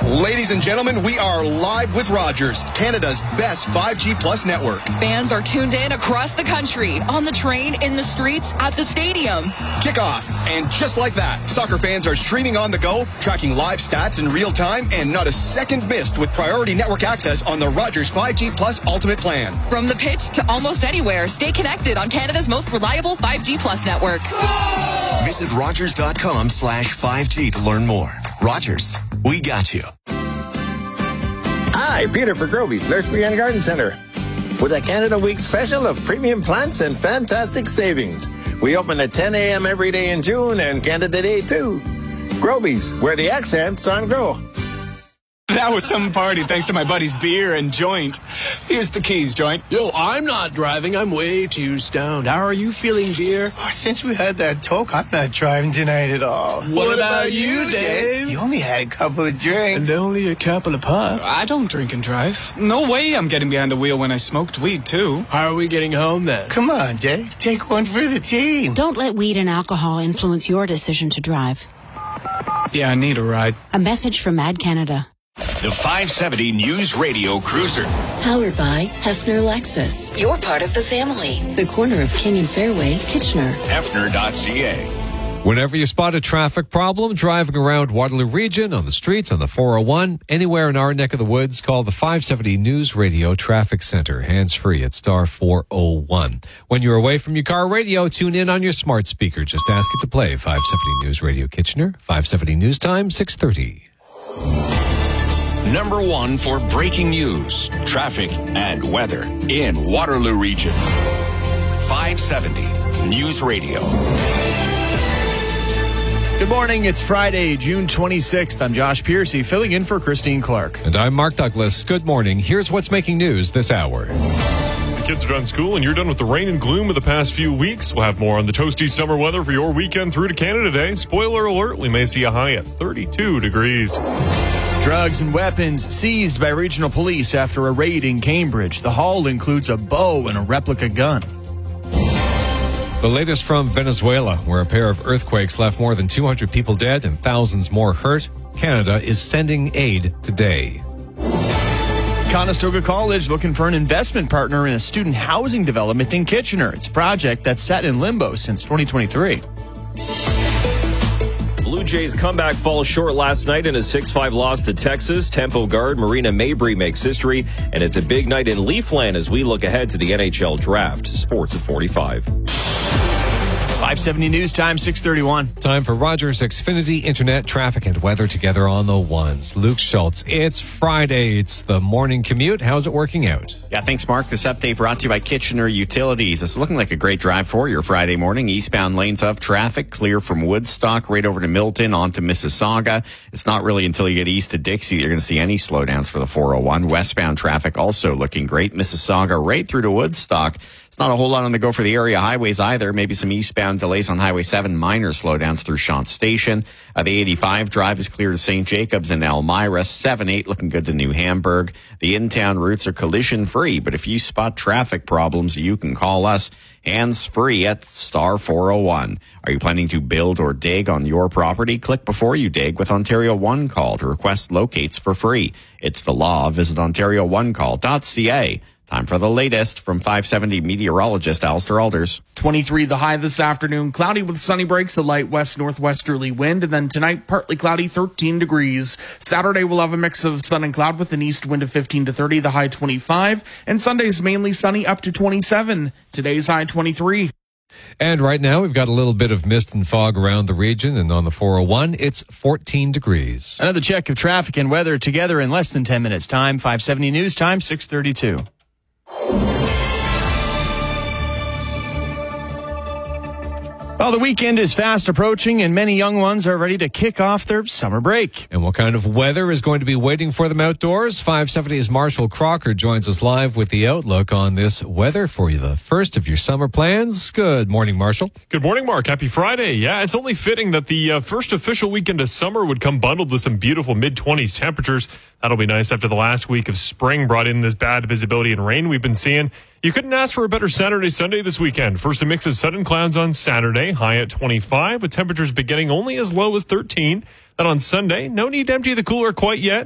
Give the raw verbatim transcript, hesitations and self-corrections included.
Ladies and gentlemen, we are live with Rogers, Canada's best five G Plus network. Fans are tuned in across the country, on the train, in the streets, at the stadium. Kickoff. And just like that, soccer fans are streaming on the go, tracking live stats in real time, and not a second missed with priority network access on the Rogers five G Plus Ultimate Plan. From the pitch to almost anywhere, stay connected on Canada's most reliable five G Plus network. Whoa! Visit Rogers.com slash 5G to learn more. Rogers, we got you. Hi, Peter for Groby's Nursery and Garden Center with a Canada Week special of premium plants and fantastic savings. We open at ten a.m. every day in June and Canada Day too. Groby's, where the accent's on grow. That was some party thanks to my buddy's beer and joint. Here's the keys, joint. Yo, I'm not driving. I'm way too stoned. How are you feeling, beer? Oh, since we had that talk, I'm not driving tonight at all. What, what about, about you, Dave? You only had a couple of drinks. And only a couple of puffs. I don't drink and drive. No way I'm getting behind the wheel when I smoked weed, too. How are we getting home, then? Come on, Dave. Take one for the team. Don't let weed and alcohol influence your decision to drive. Yeah, I need a ride. A message from Ad Canada. The five seventy News Radio Cruiser. Powered by Hefner Lexus. You're part of the family. The corner of King and Fairway, Kitchener. Hefner dot C A. Whenever you spot a traffic problem driving around Waterloo Region, on the streets, on the four oh one, anywhere in our neck of the woods, call the five seventy News Radio Traffic Center. Hands-free at star four oh one. When you're away from your car radio, tune in on your smart speaker. Just ask it to play five seventy News Radio Kitchener. five seventy News Time, six thirty. Number one for breaking news, traffic, and weather in Waterloo Region. five seventy News Radio. Good morning. It's Friday, June twenty-sixth. I'm Josh Piercy, filling in for Christine Clark. And I'm Mark Douglas. Good morning. Here's what's making news this hour. The kids are done school and you're done with the rain and gloom of the past few weeks. We'll have more on the toasty summer weather for your weekend through to Canada Day. Spoiler alert, we may see a high at thirty-two degrees. Drugs and weapons seized by regional police after a raid in Cambridge. The haul includes a bow and a replica gun. The latest from Venezuela, where a pair of earthquakes left more than two hundred people dead and thousands more hurt. Canada is sending aid today. Conestoga College looking for an investment partner in a student housing development in Kitchener. It's a project that's sat in limbo since twenty twenty-three. Blue Jays comeback falls short last night in a six five loss to Texas. Tempo guard Marina Mabry makes history, and it's a big night in Leafland as we look ahead to the N H L draft. Sports at forty-five. five seventy News Time, six thirty-one. Time for Rogers Xfinity Internet, traffic, and weather together on the ones. Luke Schultz, it's Friday. It's the morning commute. How's it working out? Yeah, thanks, Mark. This update brought to you by Kitchener Utilities. It's looking like a great drive for your Friday morning. Eastbound lanes of traffic clear from Woodstock right over to Milton onto Mississauga. It's not really until you get east to Dixie you're going to see any slowdowns for the four oh one. Westbound traffic also looking great. Mississauga right through to Woodstock. It's not a whole lot on the go for the area highways either. Maybe some eastbound delays on Highway seven, minor slowdowns through Shant Station. Uh, the eighty-five drive is clear to Saint Jacobs and Elmira. seven eight looking good to New Hamburg. The in-town routes are collision-free, but if you spot traffic problems, you can call us hands-free at star four oh one. Are you planning to build or dig on your property? Click before you dig with Ontario One Call to request locates for free. It's the law. Visit ontario one call dot c a. Time for the latest from five seventy meteorologist Alistair Alders. twenty-three the high this afternoon. Cloudy with sunny breaks, a light west-northwesterly wind. And then tonight, partly cloudy, thirteen degrees. Saturday, we'll have a mix of sun and cloud with an east wind of fifteen to thirty, the high twenty-five. And Sunday's mainly sunny up to twenty-seven. Today's high twenty-three. And right now, we've got a little bit of mist and fog around the region. And on the four oh one, it's fourteen degrees. Another check of traffic and weather together in less than ten minutes. Time, five seventy News Time, six thirty-two. Well, the weekend is fast approaching, and many young ones are ready to kick off their summer break. And what kind of weather is going to be waiting for them outdoors? five seventy's Marshall Crocker joins us live with the outlook on this weather for you, the first of your summer plans. Good morning, Marshall. Good morning, Mark. Happy Friday. Yeah, it's only fitting that the uh, first official weekend of summer would come bundled with some beautiful mid-twenties temperatures. That'll be nice after the last week of spring brought in this bad visibility and rain we've been seeing. You couldn't ask for a better Saturday, Sunday this weekend. First, a mix of sun and clouds on Saturday, high at twenty-five, with temperatures beginning only as low as thirteen. Then on Sunday, no need to empty the cooler quite yet.